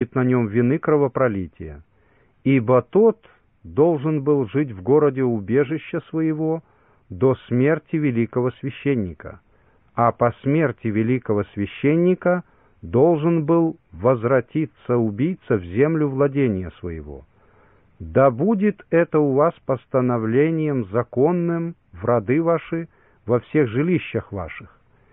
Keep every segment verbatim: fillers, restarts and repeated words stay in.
будет на нем вины кровопролития, ибо тот должен был жить в городе убежища своего до смерти великого священника, а по смерти великого священника должен был возвратиться убийца в землю владения своего. Да будет это у вас постановлением законным в роды ваши во всех жилищах ваших.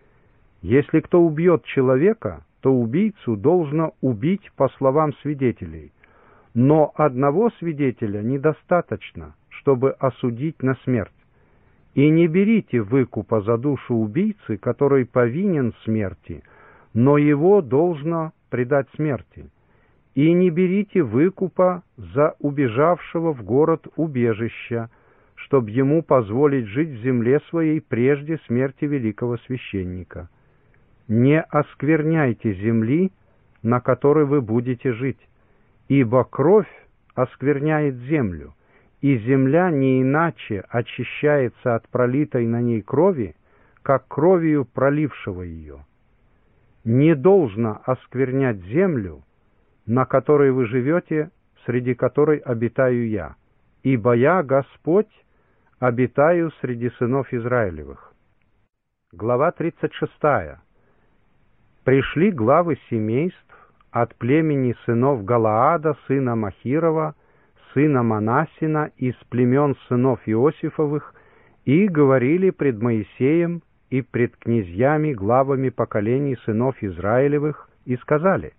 Если кто убьет человека, то убийцу должно убить по словам свидетелей, но одного свидетеля недостаточно, чтобы осудить на смерть. И не берите выкупа за душу убийцы, который повинен смерти, но его должно предать смерти. И не берите выкупа за убежавшего в город убежища, чтобы ему позволить жить в земле своей прежде смерти великого священника. Не оскверняйте земли, на которой вы будете жить, ибо кровь оскверняет землю, и земля не иначе очищается от пролитой на ней крови, как кровью пролившего ее. Не должно осквернять землю, на которой вы живете, среди которой обитаю я, ибо я, Господь, обитаю среди сынов Израилевых. Глава тридцать шестая. Пришли главы семейств от племени сынов Галаада, сына Махирова, сына Манассина, из племен сынов Иосифовых, и говорили пред Моисеем и пред князьями, главами поколений сынов Израилевых, и сказали: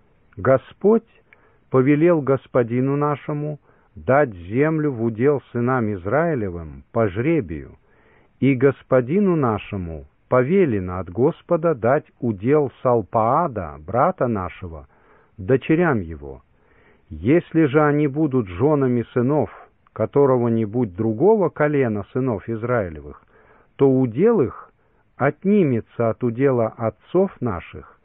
Господь повелел господину нашему дать землю в удел сынам Израилевым по жребию, и господину нашему повелено от Господа дать удел Салпаада, брата нашего, дочерям его. Если же они будут женами сынов которого-нибудь другого колена сынов Израилевых, то удел их отнимется от удела отцов наших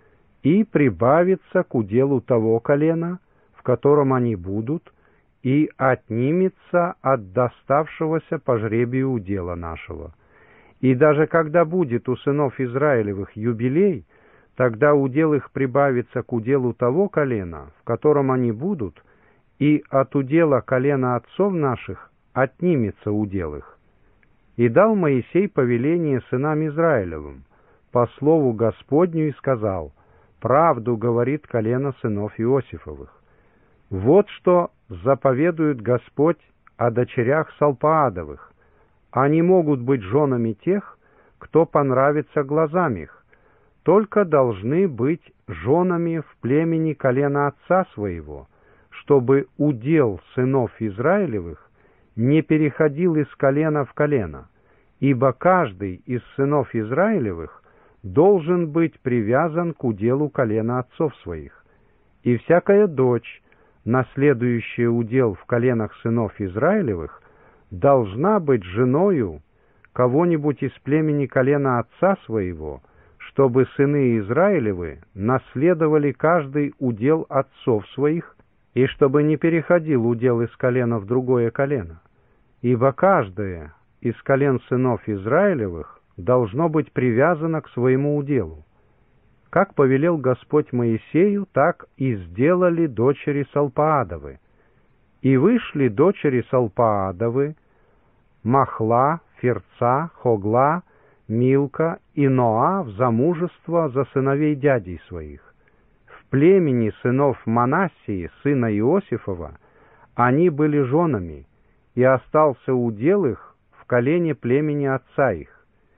и прибавится к уделу того колена, в котором они будут, и отнимется от доставшегося по жребию удела нашего. И даже когда будет у сынов Израилевых юбилей, тогда удел их прибавится к уделу того колена, в котором они будут, и от удела колена отцов наших отнимется удел их. И дал Моисей повеление сынам Израилевым по слову Господню и сказал: правду говорит колено сынов Иосифовых. Вот что заповедует Господь о дочерях Салпаадовых: они могут быть женами тех, кто понравится глазам их, только должны быть женами в племени колена отца своего, чтобы удел сынов Израилевых не переходил из колена в колено, ибо каждый из сынов Израилевых должен быть привязан к уделу колена отцов своих. И всякая дочь, наследующая удел в коленах сынов Израилевых, должна быть женою кого-нибудь из племени колена отца своего, чтобы сыны Израилевы наследовали каждый удел отцов своих, и чтобы не переходил удел из колена в другое колено. Ибо каждое из колен сынов Израилевых должно быть привязано к своему уделу. Как повелел Господь Моисею, так и сделали дочери Салпаадовы. И вышли дочери Салпаадовы, Махла, Ферца, Хогла, Милка и Ноа в замужество за сыновей дядей своих. В племени сынов Манассии, сына Иосифова, они были женами, и остался удел их в колене племени отца их.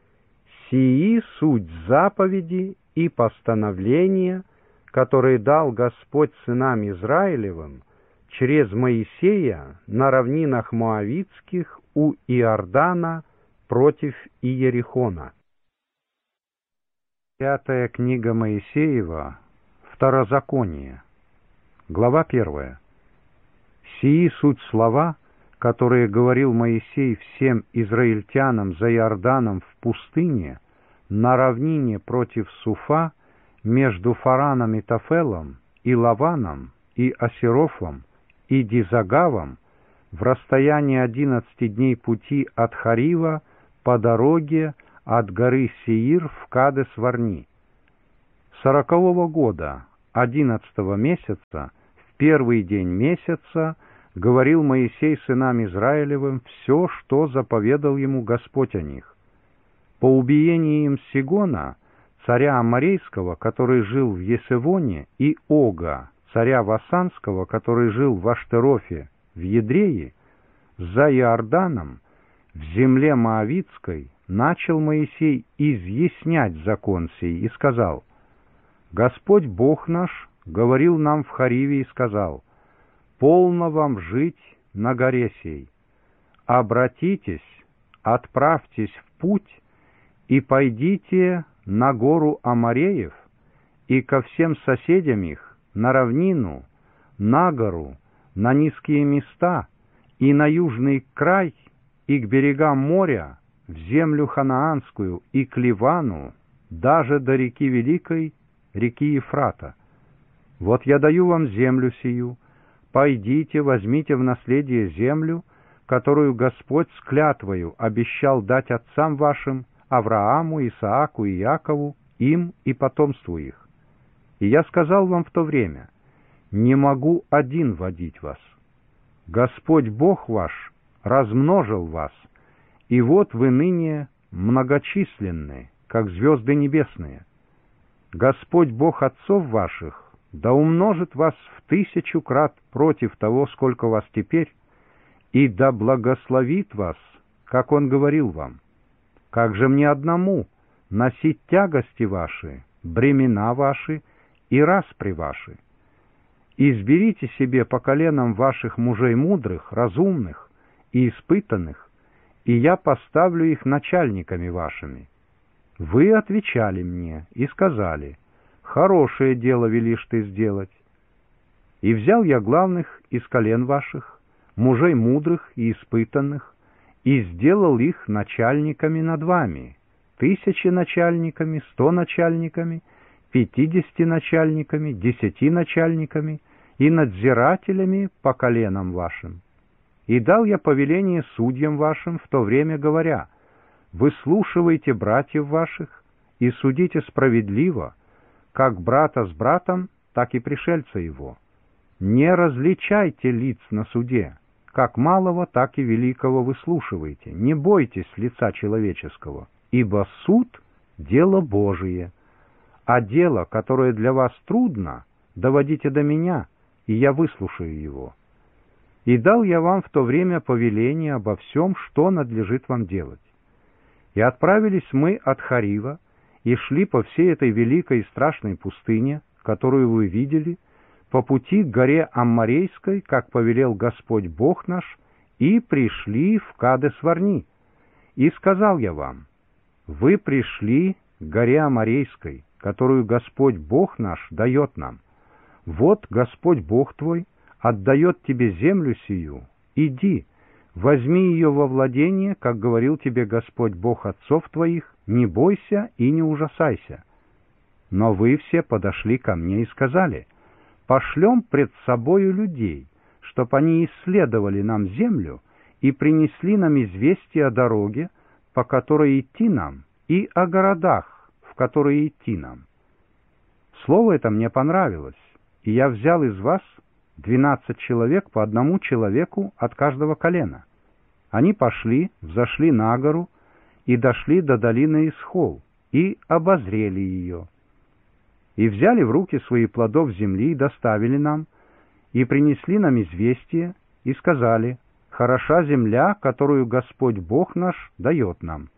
Сии суть заповеди и постановления, которые дал Господь сынам Израилевым через Моисея на равнинах Моавитских у Иордана против Иерихона. Пятая книга Моисеева, Второзаконие, глава первая. Сии суть слова, которые говорил Моисей всем израильтянам за Иорданом в пустыне, на равнине против Суфа, между Фараном и Тафелом, и Лаваном, и Асерофом, и Дизагавом, в расстоянии одиннадцати дней пути от Харива по дороге от горы Сеир в Кадес-Варни. Сорокового года одиннадцатого месяца, в первый день месяца, говорил Моисей сынам Израилевым все, что заповедал ему Господь о них. По убиении им Сигона, царя Аморейского, который жил в Есевоне, и Ога, царя Васанского, который жил в Аштерофе, в Едрее, за Иорданом, в земле Моавитской, начал Моисей изъяснять закон сей и сказал: «Господь Бог наш говорил нам в Хариве и сказал: полно вам жить на горе сей. Обратитесь, отправьтесь в путь и пойдите на гору Амореев и ко всем соседям их, на равнину, на гору, на низкие места и на южный край, и к берегам моря, в землю ханаанскую и к Ливану, даже до реки Великой, реки Ефрата. Вот я даю вам землю сию, пойдите, возьмите в наследие землю, которую Господь с клятвою обещал дать отцам вашим, Аврааму, Исааку и Якову, им и потомству их. И я сказал вам в то время: не могу один водить вас. Господь Бог ваш размножил вас, и вот вы ныне многочисленны, как звезды небесные. Господь Бог отцов ваших да умножит вас в тысячу крат против того, сколько вас теперь, и да благословит вас, как Он говорил вам. Как же мне одному носить тягости ваши, бремена ваши и распри ваши? Изберите себе по коленам ваших мужей мудрых, разумных и испытанных, и я поставлю их начальниками вашими. Вы отвечали мне и сказали: хорошее дело велишь ты сделать. И взял я главных из колен ваших, мужей мудрых и испытанных, и сделал их начальниками над вами, тысячи начальниками, сто начальниками, пятидесяти начальниками, десяти начальниками и надзирателями по коленам вашим. И дал я повеление судьям вашим в то время, говоря: выслушивайте братьев ваших и судите справедливо, как брата с братом, так и пришельца его. Не различайте лиц на суде, как малого, так и великого выслушивайте. Не бойтесь лица человеческого, ибо суд — дело Божие. А дело, которое для вас трудно, доводите до меня, и я выслушаю его. И дал я вам в то время повеление обо всем, что надлежит вам делать. И отправились мы от Харива, и шли по всей этой великой и страшной пустыне, которую вы видели, по пути к горе Амморейской, как повелел Господь Бог наш, и пришли в Кадес-Варни. И сказал я вам: вы пришли к горе Амморейской, которую Господь Бог наш дает нам. Вот Господь Бог твой отдает тебе землю сию. Иди, возьми ее во владение, как говорил тебе Господь Бог отцов твоих, не бойся и не ужасайся. Но вы все подошли ко мне и сказали: пошлем пред собою людей, чтоб они исследовали нам землю и принесли нам известие о дороге, по которой идти нам, и о городах, в которые идти нам. Слово это мне понравилось, и я взял из вас двенадцать человек по одному человеку от каждого колена. Они пошли, взошли на гору и дошли до долины Исхол, и обозрели ее. И взяли в руки свои плодов земли и доставили нам, и принесли нам известие, и сказали: хороша земля, которую Господь Бог наш дает нам.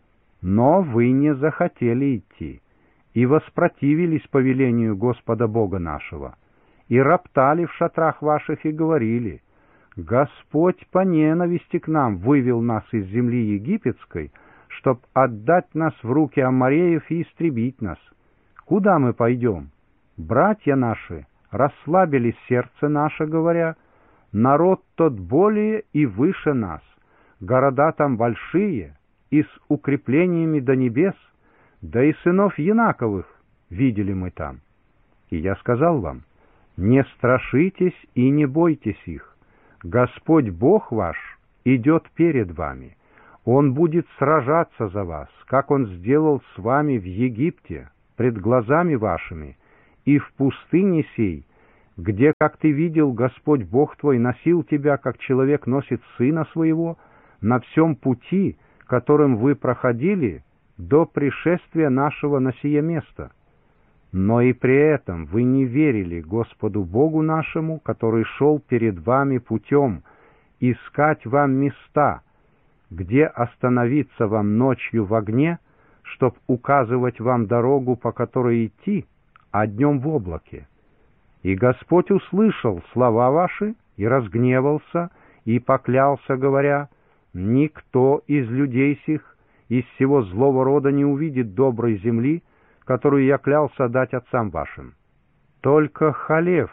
Но вы не захотели идти, и воспротивились повелению Господа Бога нашего, и роптали в шатрах ваших и говорили: Господь по ненависти к нам вывел нас из земли египетской, чтоб отдать нас в руки аммореев и истребить нас. Куда мы пойдем? Братья наши расслабили сердце наше, говоря: народ тот более и выше нас, города там большие и с укреплениями до небес, да и сынов Янаковых видели мы там. И я сказал вам: не страшитесь и не бойтесь их. Господь Бог ваш идет перед вами. Он будет сражаться за вас, как Он сделал с вами в Египте, пред глазами вашими, и в пустыне сей, где, как ты видел, Господь Бог твой носил тебя, как человек носит сына своего, на всем пути, которым вы проходили, до пришествия нашего на сие место. Но и при этом вы не верили Господу Богу нашему, который шел перед вами путем, искать вам места, где остановиться вам ночью в огне, чтоб указывать вам дорогу, по которой идти, а днем в облаке. И Господь услышал слова ваши и разгневался, и поклялся, говоря: «Никто из людей сих из всего злого рода не увидит доброй земли, которую я клялся дать отцам вашим. Только Халев,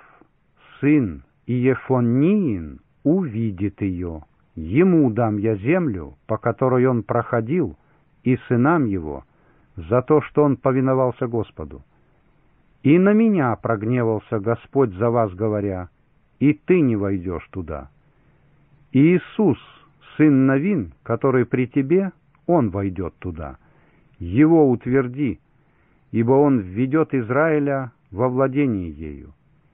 сын Иефонниин, увидит ее. Ему дам я землю, по которой он проходил, и сынам его, за то, что он повиновался Господу. И на меня прогневался Господь за вас, говоря: и ты не войдешь туда. И Иисус, сын Навин, который при тебе, он войдет туда. Его утверди, ибо он введет Израиля во владение ею.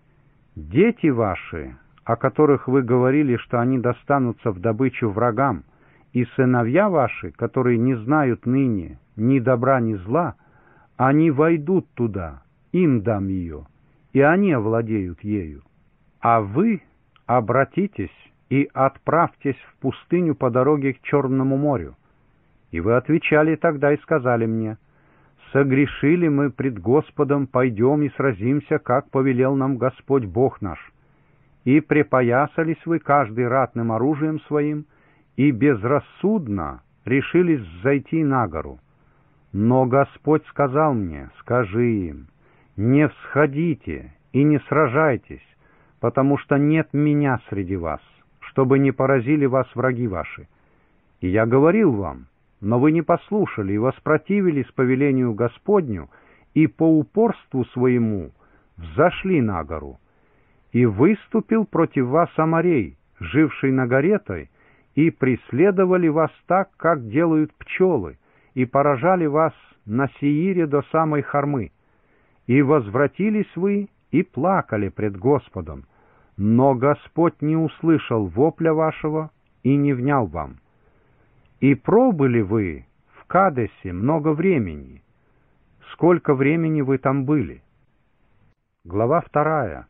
Дети ваши, о которых вы говорили, что они достанутся в добычу врагам, и сыновья ваши, которые не знают ныне ни добра, ни зла, они войдут туда, им дам ее, и они овладеют ею. А вы обратитесь и отправьтесь в пустыню по дороге к Черному морю. И вы отвечали тогда и сказали мне: согрешили мы пред Господом, пойдем и сразимся, как повелел нам Господь Бог наш. И припоясались вы каждый ратным оружием своим, и безрассудно решились зайти на гору. Но Господь сказал мне: скажи им: не всходите и не сражайтесь, потому что нет меня среди вас, чтобы не поразили вас враги ваши. И я говорил вам, но вы не послушали и воспротивились повелению Господню, и по упорству своему взошли на гору. И выступил против вас Аморей, живший на горе той, и преследовали вас так, как делают пчелы, и поражали вас на Сеире до самой Хормы. И возвратились вы и плакали пред Господом, но Господь не услышал вопля вашего и не внял вам. И пробыли вы в Кадесе много времени. Сколько времени вы там были? Глава вторая.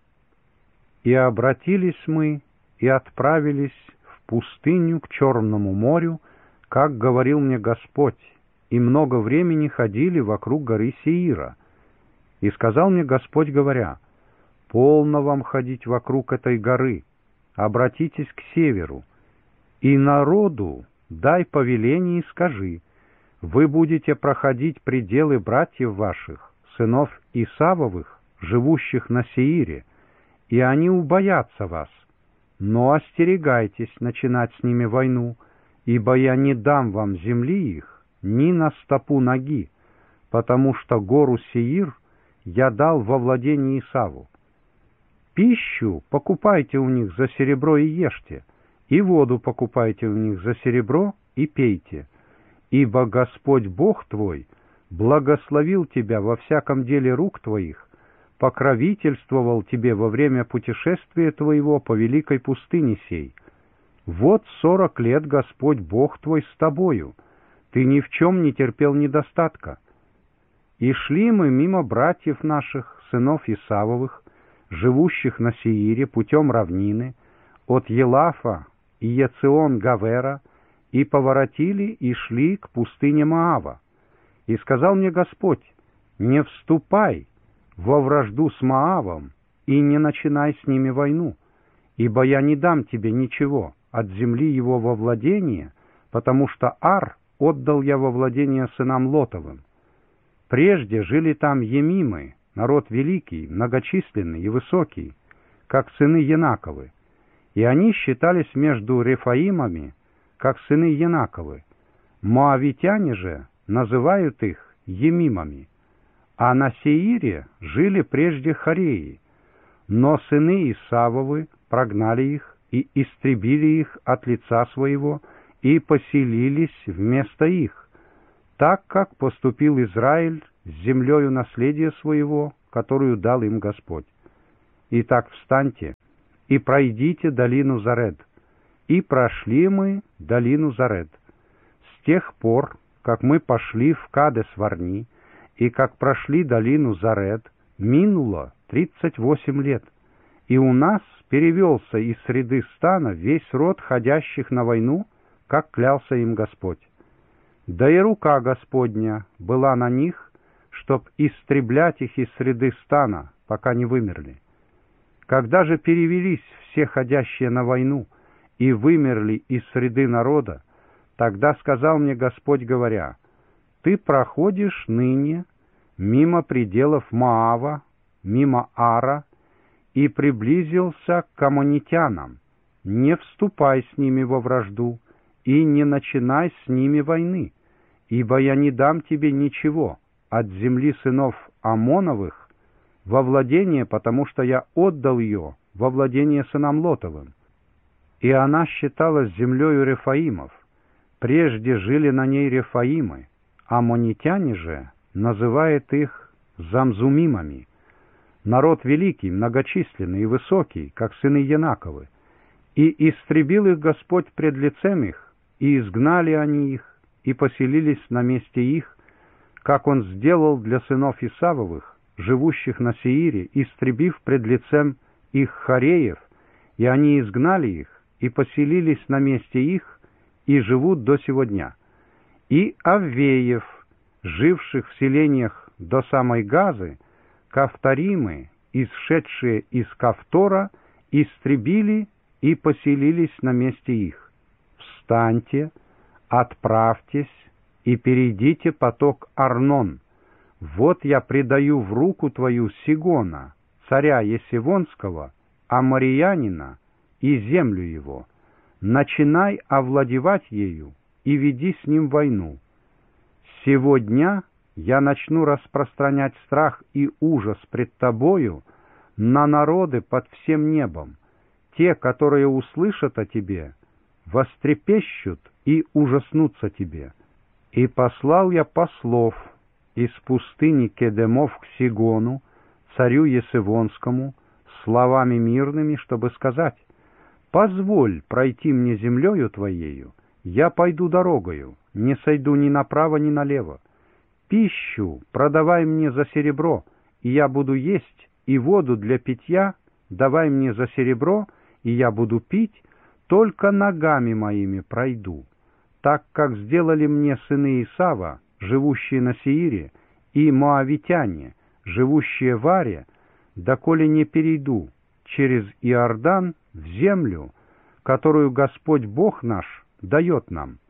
И обратились мы и отправились в пустыню к Черному морю, как говорил мне Господь, и много времени ходили вокруг горы Сеира. И сказал мне Господь, говоря: полно вам ходить вокруг этой горы, обратитесь к северу, и народу дай повеление и скажи: вы будете проходить пределы братьев ваших, сынов Исавовых, живущих на Сеире, и они убоятся вас. Но остерегайтесь начинать с ними войну, ибо я не дам вам земли их ни на стопу ноги, потому что гору Сеир я дал во владение Исаву. Пищу покупайте у них за серебро и ешьте, и воду покупайте у них за серебро и пейте, ибо Господь Бог твой благословил тебя во всяком деле рук твоих, покровительствовал тебе во время путешествия твоего по великой пустыне сей. Вот сорок лет Господь Бог твой с тобою, ты ни в чем не терпел недостатка. И шли мы мимо братьев наших, сынов Исавовых, живущих на Сеире путем равнины, от Елафа и Ецеон-Гавера, и поворотили и шли к пустыне Моава. И сказал мне Господь: не вступай во вражду с Моавом и не начинай с ними войну, ибо я не дам тебе ничего от земли его во владение, потому что Ар отдал я во владение сынам Лотовым. Прежде жили там Емимы, народ великий, многочисленный и высокий, как сыны Янаковы, и они считались между Рефаимами, как сыны Янаковы. Моавитяне же называют их Емимами. А на Сеире жили прежде Хореи, но сыны Исавовы прогнали их и истребили их от лица своего и поселились вместо их, так как поступил Израиль с землею наследия своего которую дал им Господь. Итак, встаньте и пройдите долину Заред. И прошли мы долину Заред. С тех пор, как мы пошли в Кадес-Варни, и как прошли долину Заред, минуло тридцать восемь лет, и у нас перевелся из среды стана весь род ходящих на войну, как клялся им Господь. Да и рука Господня была на них, чтоб истреблять их из среды стана, пока не вымерли. Когда же перевелись все ходящие на войну и вымерли из среды народа, тогда сказал мне Господь, говоря: «Ты проходишь ныне мимо пределов Моава, мимо Ара, и приблизился к аммонитянам. Не вступай с ними во вражду и не начинай с ними войны, ибо я не дам тебе ничего от земли сынов Амоновых во владение, потому что я отдал ее во владение сынам Лотовым». И она считалась землею Рефаимов. Прежде жили на ней Рефаимы, аммонитяне же называют их Замзумимами. Народ великий, многочисленный и высокий, как сыны Янаковы. И истребил их Господь пред лицем их, и изгнали они их, и поселились на месте их, как Он сделал для сынов Исавовых, живущих на Сеире, истребив пред лицем их Хореев, и они изгнали их, и поселились на месте их, и живут до сего дня. И Аввеев, живших в селениях до самой Газы, Кавторимы, исшедшие из Кавтора, истребили и поселились на месте их. Встаньте, отправьтесь и перейдите поток Арнон. Вот я предаю в руку твою Сигона, царя Есивонского, амориянина, и землю его. Начинай овладевать ею и веди с ним войну. Сего дня я начну распространять страх и ужас пред тобою на народы под всем небом. Те, которые услышат о тебе, вострепещут и ужаснутся тебе. И послал я послов из пустыни Кедемов к Сигону, царю Есивонскому, словами мирными, чтобы сказать: «Позволь пройти мне землею твоею, я пойду дорогою, не сойду ни направо, ни налево. Пищу продавай мне за серебро, и я буду есть, и воду для питья давай мне за серебро, и я буду пить, только ногами моими пройду, так как сделали мне сыны Исава, живущие на Сеире, и моавитяне, живущие в Аре, доколе не перейду через Иордан в землю, которую Господь Бог наш дает нам».